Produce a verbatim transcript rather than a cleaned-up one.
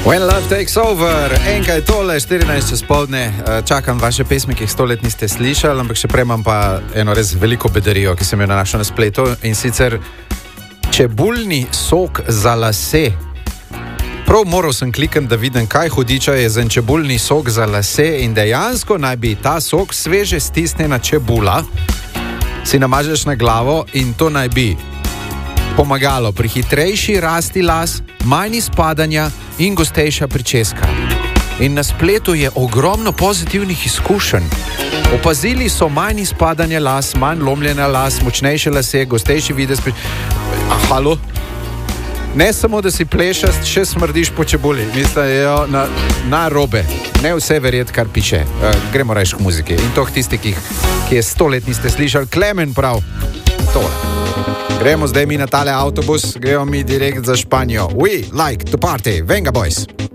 When Love Takes Over, enkaj tole, štirinajst čez poldne, čakam vaše pesmi, ki jih sto let niste slišali, ampak še prej imam pa eno res veliko bedarijo, ki sem jo našel na spletu, in sicer čebuljni sok za lase. Prav moral sem klikati, da vidim, kaj hudiča je za čebuljni sok za lase, in dejansko naj bi ta sok sveže stisnjena čebula si namažeš na glavo, in to naj bi pomagalo pri hitrejši rasti las, manj izpadanja in gostejša pričeska. In na spletu je ogromno pozitivnih izkušenj. Opazili so manj izpadanja las, manj lomljena las, močnejše lase, gostejši videz. Pri... A, halo? Ne samo, da si plešast, še smrdiš po čebuli. Mislim, na, na robe. Ne vse verjeti, kar piše. Uh, gremo reš k muziki. In to tisti, ki, ki je sto let niste slišali. Klemen prav. Tole. Gremo zdaj mi na tale avtobus, gremo mi direkt za Španijo. We like to party. Venga, boys.